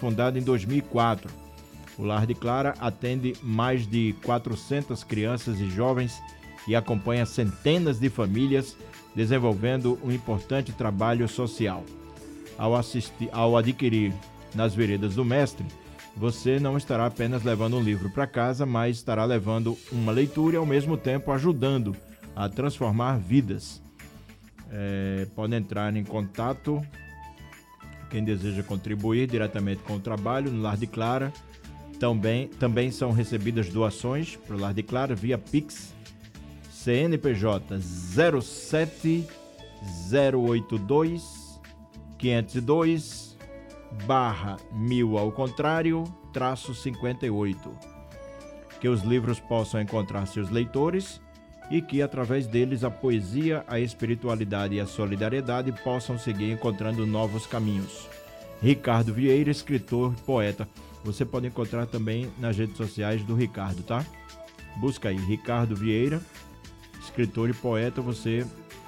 fundado em 2004. O Lar de Clara atende mais de 400 crianças e jovens e acompanha centenas de famílias, desenvolvendo um importante trabalho social. Ao adquirir Nas Veredas do Mestre, você não estará apenas levando um livro para casa, mas estará levando uma leitura e ao mesmo tempo ajudando a transformar vidas. Pode entrar em contato quem deseja contribuir diretamente com o trabalho no Lar de Clara. Também são recebidas doações para o Lar de Clara via Pix, CNPJ 07082 502 /1000 ao contrário, -58. Que os livros possam encontrar seus leitores e que, através deles, a poesia, a espiritualidade e a solidariedade possam seguir encontrando novos caminhos. Ricardo Vieira, escritor, poeta. Você pode encontrar também nas redes sociais do Ricardo, tá? Busca aí, Ricardo Vieira, escritor e poeta, você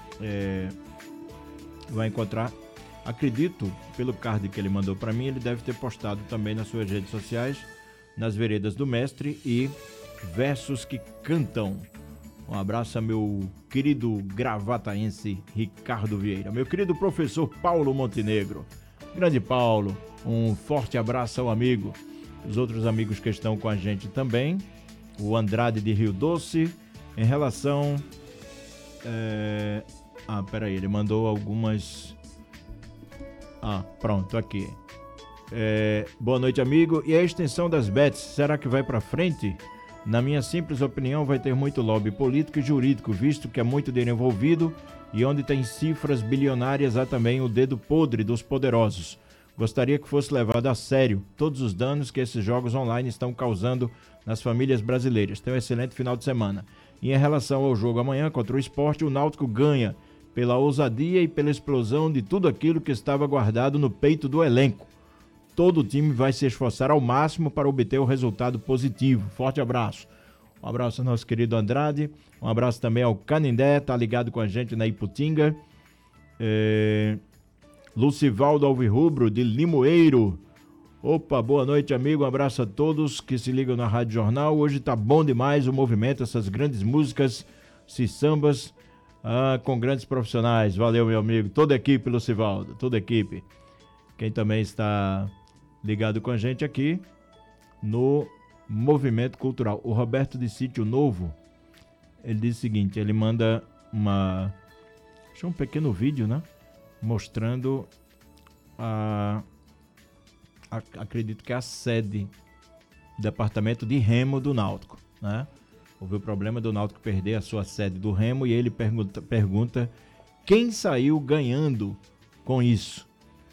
vai encontrar. Acredito, pelo card que ele mandou para mim, ele deve ter postado também nas suas redes sociais, Nas Veredas do Mestre e Versos que Cantam. Um abraço a meu querido gravataense Ricardo Vieira. Meu querido professor Paulo Montenegro. Grande Paulo, um forte abraço ao amigo. Os outros amigos que estão com a gente também. O Andrade de Rio Doce. Em relação... peraí, ele mandou algumas... pronto, aqui. Boa noite, amigo. E a extensão das bets, será que vai para frente? Na minha simples opinião, vai ter muito lobby político e jurídico, visto que é muito dinheiro envolvido e onde tem cifras bilionárias há também o dedo podre dos poderosos. Gostaria que fosse levado a sério todos os danos que esses jogos online estão causando nas famílias brasileiras. Tenha um excelente final de semana. E em relação ao jogo amanhã contra o Sport, o Náutico ganha pela ousadia e pela explosão de tudo aquilo que estava guardado no peito do elenco. Todo o time vai se esforçar ao máximo para obter o resultado positivo. Forte abraço. Um abraço ao nosso querido Andrade. Um abraço também ao Canindé, tá ligado com a gente na Iputinga. Lucivaldo Alvirrubro, de Limoeiro. Opa, boa noite, amigo. Um abraço a todos que se ligam na Rádio Jornal. Hoje tá bom demais o movimento, essas grandes músicas, esses sambas, com grandes profissionais. Valeu, meu amigo. Toda a equipe, Lucivaldo, toda a equipe. Quem também está ligado com a gente aqui no Movimento Cultural. O Roberto de Sítio Novo, ele diz o seguinte, ele manda um pequeno vídeo, né? Mostrando acredito que é a sede do departamento de remo do Náutico, né? Houve o problema do Náutico perder a sua sede do remo e ele pergunta quem saiu ganhando com isso.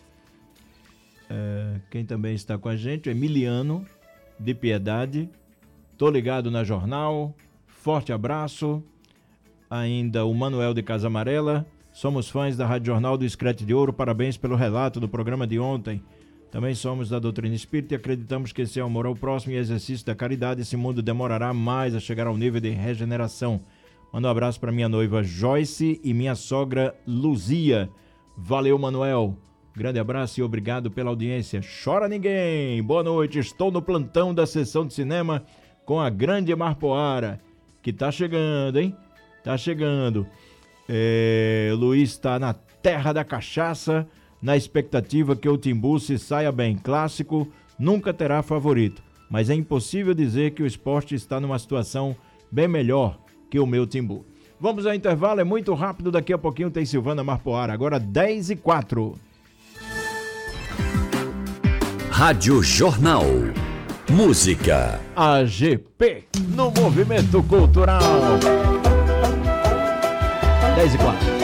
Quem também está com a gente, o Emiliano de Piedade. Tô ligado na Jornal. Forte abraço. Ainda o Manuel de Casa Amarela. Somos fãs da Rádio Jornal do Escrete de Ouro. Parabéns pelo relato do programa de ontem. Também somos da doutrina espírita e acreditamos que esse é o amor ao próximo e exercício da caridade. Esse mundo demorará mais a chegar ao nível de regeneração. Manda um abraço para minha noiva Joyce e minha sogra Luzia. Valeu, Manuel. Grande abraço e obrigado pela audiência. Chora ninguém. Boa noite. Estou no plantão da sessão de cinema com a grande Marpoara, que tá chegando, hein? Tá chegando. Luiz está na terra da cachaça, na expectativa que o Timbu se saia bem. Clássico nunca terá favorito, mas é impossível dizer que o Sport está numa situação bem melhor que o meu Timbu. Vamos ao intervalo, é muito rápido. Daqui a pouquinho tem Silvana Marpoara. Agora 10h04. Rádio Jornal. Música. AGP no Movimento Cultural. 10h04.